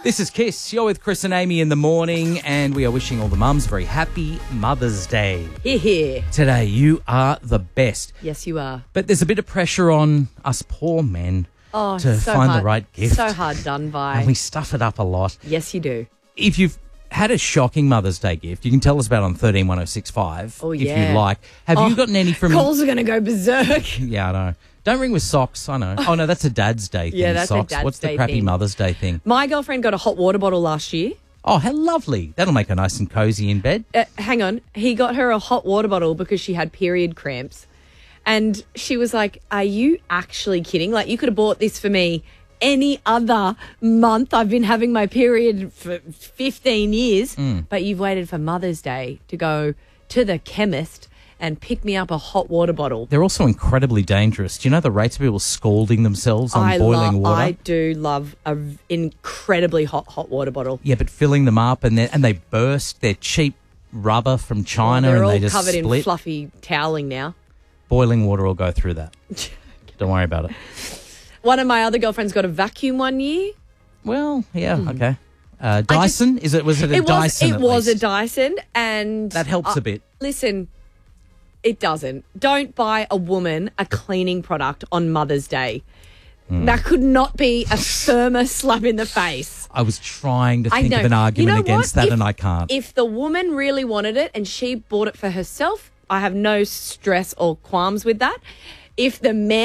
This is Kiss. You're with Chris and Amy in the morning, and we are wishing all the mums a very happy Mother's Day. Hear, hear. Today, you are the best. Yes, you are. But there's a bit of pressure on us poor men to so find hard. the right gift. So hard done by. And we stuff it up a lot. Yes, you do. If you've had a shocking Mother's Day gift, you can tell us about it on 131065 Oh, if yeah. you like. Have you gotten any from... Calls are going to go berserk. Yeah, I know. Don't ring with socks, I know. Oh, no, that's a Dad's Day thing, Yeah, that's a socks. Dad's What's the Day crappy thing. Mother's Day thing? My girlfriend got a hot water bottle last year. Oh, how lovely. That'll make her nice and cozy in bed. Hang on. He got her a hot water bottle because she had period cramps. And she was like, are you actually kidding? Like, you could have bought this for me any other month. I've been having my period for 15 years. But you've waited for Mother's Day to go to the chemist and pick me up a hot water bottle. They're also incredibly dangerous. Do you know the rates of people scalding themselves on boiling water? I do love an incredibly hot water bottle. Yeah, but filling them up and they burst. They're cheap rubber from China They're and all they just covered split. in fluffy toweling now. Boiling water will go through that. Don't worry about it. One of my other girlfriends got a vacuum one year. Well, yeah, okay. Dyson? Was it a Dyson? It was a Dyson, and That helps a bit. Listen, it doesn't. Don't buy a woman a cleaning product on Mother's Day. That could not be a firmer slap in the face. I was trying to I think know. of an argument You know against what? that, and I can't. If the woman really wanted it and she bought it for herself, I have no stress or qualms with that. If the man